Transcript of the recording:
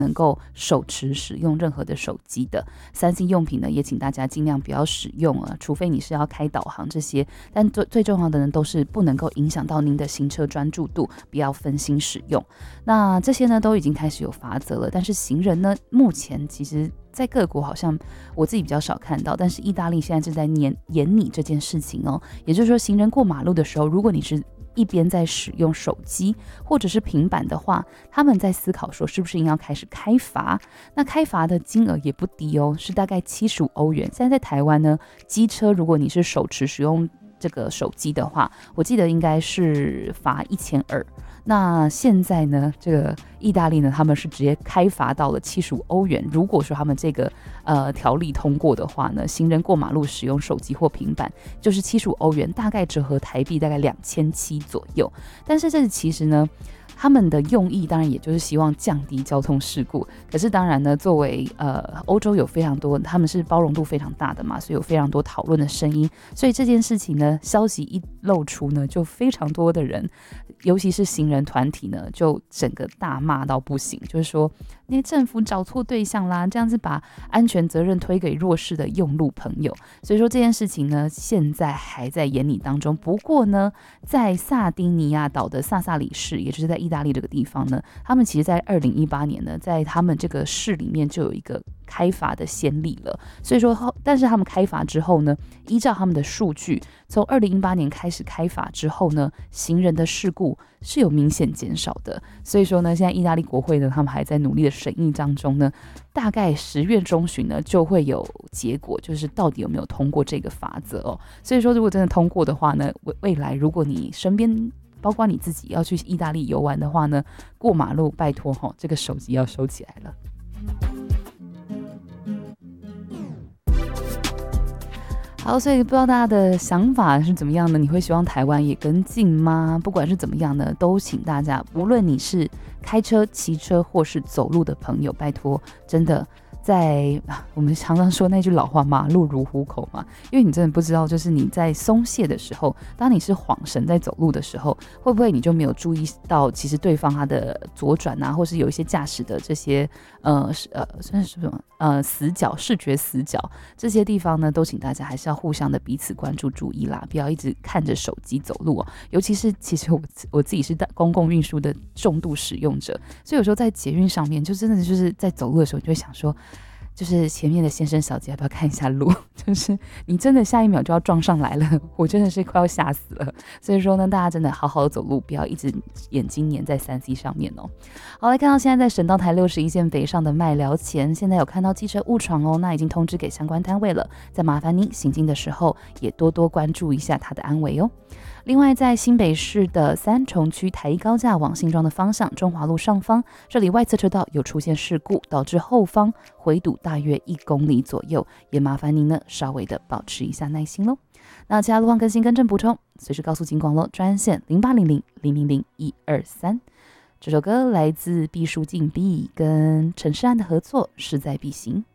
能够手持使用任何的手机的。3C 用品呢，也请大家尽量不要使用除非你是要开导航这些，但最重要的呢，都是不能够影响到您的行车专注度，不要分心使用。那这些呢，都已经开始有法则了，但是行人呢，目前其实在各国好像我自己比较少看到，但是意大利现在正在严拟这件事情也就是说，行人过马路的时候，如果你是一边在使用手机或者是平板的话，他们在思考说是不是应该开始开罚。那开罚的金额也不低是大概75欧元。现在在台湾呢，机车如果你是手持使用这个手机的话，我记得应该是罚1200。那现在呢，这个意大利呢，他们是直接开罚到了75欧元。如果说他们这个条例通过的话呢，行人过马路使用手机或平板就是75欧元，大概折合台币大概2700左右。但是这其实呢，他们的用意当然也就是希望降低交通事故，可是当然呢，作为欧洲有非常多，他们是包容度非常大的嘛，所以有非常多讨论的声音，所以这件事情呢，消息一露出呢，就非常多的人，尤其是行人团体呢，就整个大骂到不行，就是说那政府找错对象啦，这样子把安全责任推给弱势的用路朋友。所以说这件事情呢，现在还在研拟当中。不过呢，在萨丁尼亚岛的萨萨里市，也就是在意大利这个地方呢，他们其实在2018年呢，在他们这个市里面就有一个开罚的先例了。所以说，但是他们开罚之后呢，依照他们的数据，从2018年开始开罚之后呢，行人的事故是有明显减少的。所以说呢，现在意大利国会呢，他们还在努力的审议当中呢，大概10月中旬呢就会有结果，就是到底有没有通过这个法则所以说，如果真的通过的话呢，未来如果你身边包括你自己要去意大利游玩的话呢，过马路拜托这个手机要收起来了。好，所以不知道大家的想法是怎么样呢？你会希望台湾也跟进吗？不管是怎么样呢，都请大家，无论你是开车、骑车或是走路的朋友，拜托，真的在我们常常说那句老话，马路如虎口嘛，因为你真的不知道，就是你在松懈的时候，当你是晃神在走路的时候，会不会你就没有注意到，其实对方他的左转或是有一些驾驶的这些算是什么死角、视觉死角这些地方呢，都请大家还是要互相的彼此关注注意啦，不要一直看着手机走路尤其是其实我自己是公共运输的重度使用者，所以有时候在捷运上面，就真的就是在走路的时候，你就会想说，就是前面的先生小姐要不要看一下路，就是你真的下一秒就要撞上来了，我真的是快要吓死了。所以说呢，大家真的好好的走路，不要一直眼睛黏在3C 上面好，来看到现在在省道台61线北上的麦寮前，现在有看到机车误闯那已经通知给相关单位了，再麻烦您行经的时候也多多关注一下他的安危另外，在新北市的三重区台一高架往新庄的方向，中华路上方，这里外侧车道有出现事故，导致后方回堵大约1公里左右，也麻烦您呢稍微的保持一下耐心咯。那其他路况更新更正补充，随时告诉警广咯，专线0800-000-123。这首歌来自毕书尽 B 跟陈诗安的合作，势在必行。